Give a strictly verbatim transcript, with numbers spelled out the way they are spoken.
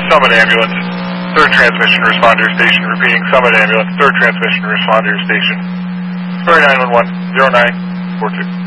Summit Ambulance, third transmission responder station, repeating Summit Ambulance, third transmission responder station. Sorry, nine one one, zero nine four two.